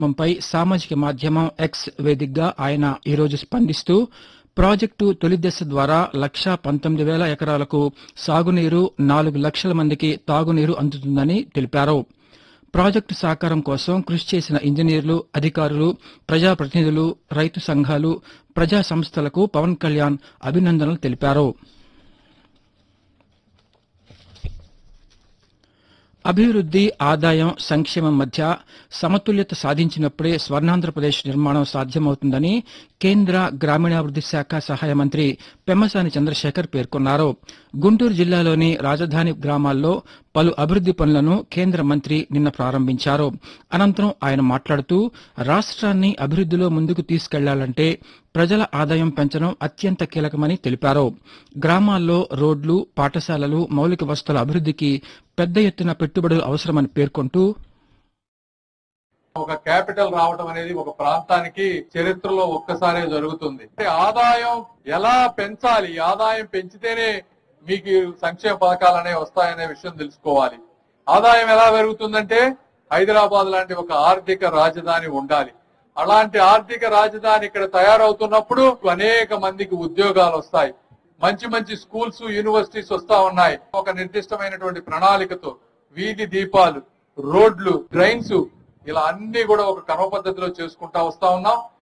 పై సామాజిక మాధ్యమం ఎక్స్ వేదికగా ఆయన ఈరోజు స్పందిస్తూ ప్రాజెక్టు తొలి దశ ద్వారా 1,19,000 ఎకరాలకు సాగునీరు 4 లక్షల మందికి తాగునీరు అందుతుందని తెలిపారు. ప్రాజెక్టు సాకారం కోసం కృషి చేసిన ఇంజనీర్లు, అధికారులు, ప్రజాప్రతినిధులు, రైతు సంఘాలు, ప్రజా సంస్థలకు పవన్ కళ్యాణ్ అభినందనలు తెలిపారు. అభివృద్ది, ఆదాయం, సంక్షేమం మధ్య సమతుల్యత సాధించినప్పుడే స్వర్ణాంధ్రప్రదేశ్ నిర్మాణం సాధ్యమవుతుందని కేంద్ర గ్రామీణాభివృద్ది శాఖ సహాయ మంత్రి పెమ్మసాని చంద్రశేఖర్ పేర్కొన్నారు. గుంటూరు జిల్లాలోని రాజధాని గ్రామాల్లో పలు అభివృద్ది పనులను కేంద్ర మంత్రి నిన్న ప్రారంభించారు. అనంతరం ఆయన మాట్లాడుతూ రాష్ట్రాన్ని అభివృద్దిలో ముందుకు తీసుకెళ్లాలంటే ప్రజల ఆదాయం పెంచడం అత్యంత కీలకమని తెలిపారు. గ్రామాల్లో రోడ్లు, పాఠశాలలు, మౌలిక వసతుల అభివృద్దికి పెద్ద ఎత్తున పెట్టుబడులు అవసరమని పేర్కొంటూ ఒక క్యాపిటల్ రావడం అనేది ఒక ప్రాంతానికి చరిత్రలో ఒక్కసారే జరుగుతుంది. ఆదాయం ఎలా పెంచాలి, ఆదాయం పెంచితేనే మీకు సంక్షేమ పథకాలు అనేవి వస్తాయనే విషయం తెలుసుకోవాలి. ఆదాయం ఎలా పెరుగుతుందంటే హైదరాబాద్ లాంటి ఒక ఆర్థిక రాజధాని ఉండాలి. అలాంటి ఆర్థిక రాజధాని ఇక్కడ తయారవుతున్నప్పుడు అనేక మందికి ఉద్యోగాలు వస్తాయి. మంచి మంచి స్కూల్స్, యూనివర్సిటీస్ వస్తా ఉన్నాయి. ఒక నిర్దిష్టమైనటువంటి ప్రణాళికతో వీధి దీపాలు, రోడ్లు, డ్రైన్స్ ఇలా అన్ని కూడా ఒక క్రమ పద్ధతిలో చేసుకుంటా వస్తా ఉన్నాం.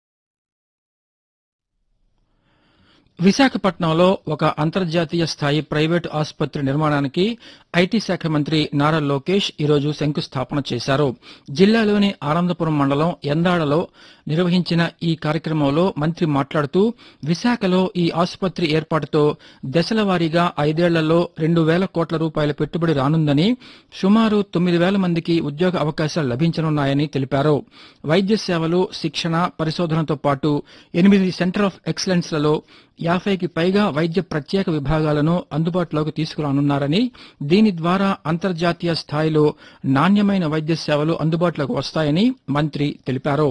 విశాఖపట్నంలో ఒక అంతర్జాతీయ స్థాయి ప్రైవేటు ఆసుపత్రి నిర్మాణానికి ఐటీ శాఖ మంత్రి నారా లోకేష్ ఈరోజు శంకుస్థాపన చేశారు. జిల్లాలోని ఆనందపురం మండలం ఎందాడలో నిర్వహించిన ఈ కార్యక్రమంలో మంత్రి మాట్లాడుతూ విశాఖలో ఈ ఆసుపత్రి ఏర్పాటుతో దశల వారీగా 5 ఏళ్లలో 2,000 కోట్ల రూపాయల పెట్టుబడి రానుందని, సుమారు 9,000 మందికి ఉద్యోగ అవకాశాలు లభించనున్నాయని తెలిపారు. వైద్య సేవలు, శిక్షణ, పరిశోధనతో పాటు 8 సెంటర్ ఆఫ్ ఎక్సలెన్స్లలో 50కి పైగా వైద్య ప్రత్యేక విభాగాలను అందుబాటులోకి తీసుకురానున్నారని, దీని ద్వారా అంతర్జాతీయ స్థాయిలో నాణ్యమైన వైద్య సేవలు అందుబాటులోకి వస్తాయని మంత్రి తెలిపారు.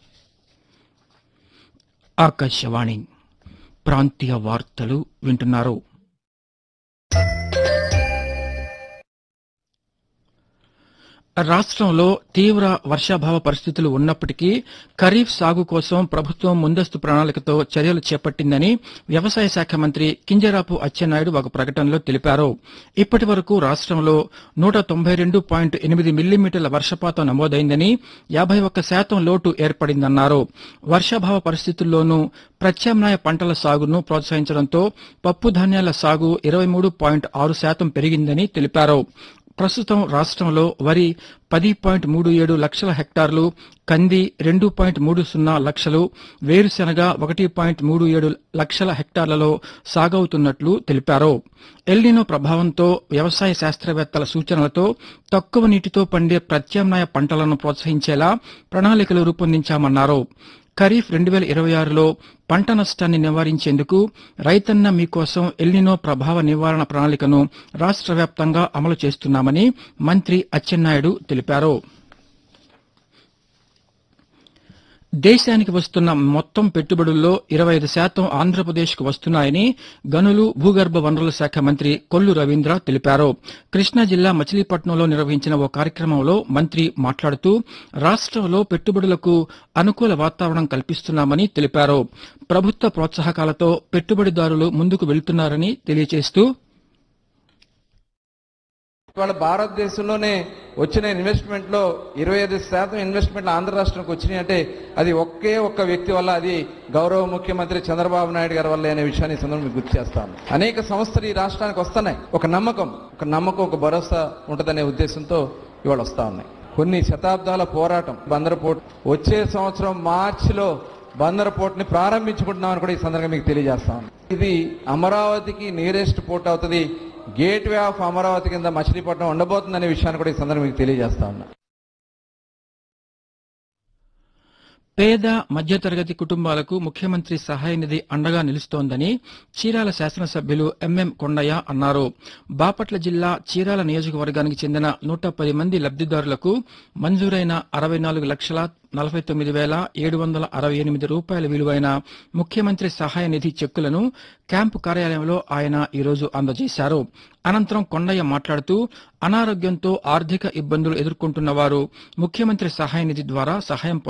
ఆకాశవాణి ప్రాంతీయ వార్తలు వింటున్నారు. రాష్ట్రంలో తీవ్ర వర్షాభావ పరిస్థితులు ఉన్నప్పటికీ ఖరీఫ్ సాగు కోసం ప్రభుత్వం ముందస్తు ప్రణాళికతో చర్యలు చేపట్టిందని వ్యవసాయ శాఖ మంత్రి కింజరాపు అచ్చెన్నాయుడు ఒక ప్రకటనలో తెలిపారు. ఇప్పటి వరకు రాష్ట్రంలో 192.8 మిల్లీమీటర్ల వర్షపాతం నమోదైందని, 51% లోటు ఏర్పడిందన్నారు. వర్షాభావ పరిస్థితుల్లోనూ ప్రత్యామ్నాయ పంటల సాగును ప్రోత్సహించడంతో పప్పు ధాన్యాల సాగు 23.6% పెరిగిందని తెలిపారు. ప్రస్తుతం రాష్ట్రంలో వరి 10.37 లక్షల హెక్టార్లు, కంది 2.30 లక్షలు, వేరుశెనగ 1.37 లక్షల హెక్టార్లలో సాగవుతున్నట్లు తెలిపారు. ఎల్నినో ప్రభావంతో వ్యవసాయ శాస్త్రవేత్తల సూచనలతో తక్కువ నీటితో పండే ప్రత్యామ్నాయ పంటలను ప్రోత్సహించేలా ప్రణాళికలు రూపొందించామన్నారు. ఖరీఫ్ 2026లో పంట నష్టాన్ని నివారించేందుకు రైతన్న మీకోసం ఎల్నినో ప్రభావ నివారణ ప్రణాళికను రాష్ట్ర వ్యాప్తంగా అమలు చేస్తున్నామని మంత్రి అచ్చెన్నాయుడు తెలిపారు. దేశానికి వస్తున్న మొత్తం పెట్టుబడుల్లో 25% ఆంధ్రప్రదేశ్కు వస్తున్నాయని గనులు, భూగర్భ వనరుల శాఖ మంత్రి కొల్లు రవీంద్ర తెలిపారు. కృష్ణా జిల్లా మచిలీపట్నంలో నిర్వహించిన ఓ కార్యక్రమంలో మంత్రి మాట్లాడుతూ రాష్ట్రంలో పెట్టుబడులకు అనుకూల వాతావరణం కల్పిస్తున్నామని తెలిపారు. ప్రభుత్వ ప్రోత్సాహకాలతో పెట్టుబడిదారులు ముందుకు వెళుతున్నారని తెలియజేస్తూ ఇవాళ భారతదేశంలోనే వచ్చిన ఇన్వెస్ట్మెంట్ లో 25% ఇన్వెస్ట్మెంట్లు ఆంధ్ర రాష్ట్రానికి వచ్చినాయి అంటే అది ఒకే ఒక్క వ్యక్తి వల్ల, అది గౌరవ ముఖ్యమంత్రి చంద్రబాబు నాయుడు గారి వల్ల అనే విషయాన్ని సందర్భంగా మీకు గుర్తు చేస్తాను. అనేక సంస్థలు ఈ రాష్ట్రానికి వస్తున్నాయి. ఒక నమ్మకం, ఒక భరోసా ఉంటుందనే ఉద్దేశంతో ఇవాళ వస్తా ఉన్నాయి. కొన్ని శతాబ్దాల పోరాటం బందర్ పోర్ట్ వచ్చే సంవత్సరం మార్చిలో బందర్ పోర్ట్ ని ప్రారంభించుకుంటున్నామని కూడా ఈ సందర్భంగా మీకు తెలియజేస్తాను. ఇది అమరావతికి నియరెస్ట్ పోర్ట్ అవుతుంది. గేట్వే ఆఫ్ అమరావతి కింద మచిలీపట్నం ఉండబోతుందనే విషయాన్ని కూడా ఈ సందర్భంగా మీకు తెలియజేస్తా ఉన్నా. పేద మధ్యతరగతి కుటుంబాలకు ముఖ్యమంత్రి సహాయ నిధి అండగా నిలుస్తోందని చీరాల శాసనసభ్యులు ఎంఎం కొండయ్య అన్నారు. బాపట్ల జిల్లా చీరాల నియోజకవర్గానికి చెందిన 110 మంది లబ్దిదారులకు మంజూరైన 64,49,768 రూపాయల విలువైన ముఖ్యమంత్రి సహాయ నిధి చెక్కులను క్యాంపు కార్యాలయంలో ఆయన ఈరోజు అందజేశారు. అనంతరం కొండయ్య మాట్లాడుతూ అనారోగ్యంతో ఆర్థిక ఇబ్బందులు ఎదుర్కొంటున్న వారు ముఖ్యమంత్రి సహాయ నిధి ద్వారా సహాయం